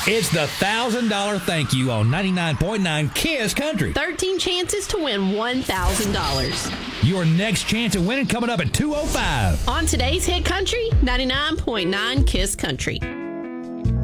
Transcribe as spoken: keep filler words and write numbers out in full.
It's the one thousand dollars thank you on ninety-nine point nine KISS Country. thirteen chances to win one thousand dollars. Your next chance of winning coming up at two oh five. On today's Hit Country, ninety-nine point nine KISS Country.